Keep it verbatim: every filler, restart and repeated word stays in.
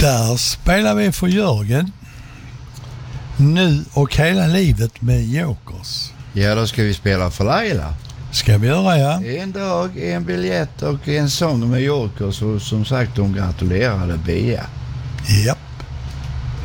Där spelar vi för Jörgen. Nu och hela livet med Jokers. Ja, då ska vi spela för Laila. Ska vi göra, ja. En dag, en biljett och en sång med Jokers. Och som sagt, de gratulerade Bia. Ja.